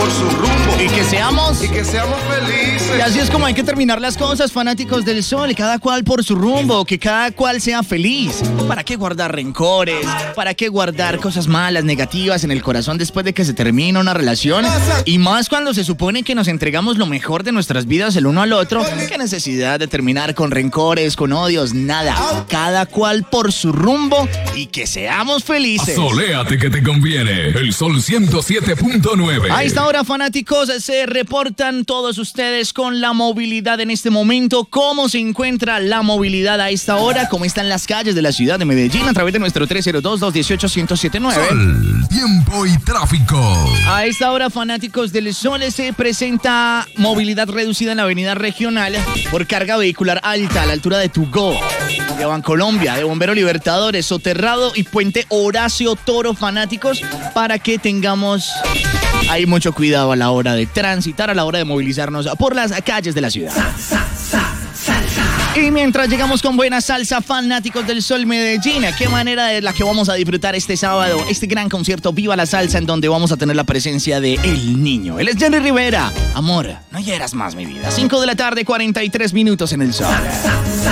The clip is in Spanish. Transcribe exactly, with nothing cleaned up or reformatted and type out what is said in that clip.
por su rumbo. Y que seamos... Y que seamos felices. Y así es como hay que terminar las cosas, fanáticos del sol. Cada cual por su rumbo, que cada cual sea feliz. ¿Para qué guardar rencores? ¿Para qué guardar cosas malas, negativas en el corazón después de que se termina una relación? Y más cuando se supone que nos entregamos lo mejor de nuestras vidas el uno al otro. ¿Qué necesidad de terminar con rencores, con odios? Nada. Cada cual por su rumbo y que seamos felices. Soléate que te conviene. El Sol ciento siete punto nueve. A esta hora, fanáticos, se reportan todos ustedes con la movilidad en este momento. ¿Cómo se encuentra la movilidad a esta hora? ¿Cómo están las calles de la ciudad de Medellín? A través de nuestro tres cero dos, dos uno ocho, uno cero siete nueve. Sol, tiempo y tráfico. A esta hora, fanáticos del Sol, se presenta movilidad reducida en la avenida regional por carga vehicular alta a la altura de Tugó, de Bancolombia, de Bombero Libertadores, Soterrado y Puente Horacio Toro, fanáticos, para que tengamos ahí mucho cuidado a la hora de transitar, a la hora de movilizarnos por las calles de la ciudad. Y mientras llegamos con buena salsa, fanáticos del Sol Medellín, qué manera de la que vamos a disfrutar este sábado, este gran concierto Viva la Salsa, en donde vamos a tener la presencia de El Niño. Él es Jerry Rivera. Amor, no hieras más mi vida. cinco de la tarde, cuarenta y tres minutos en el Sol.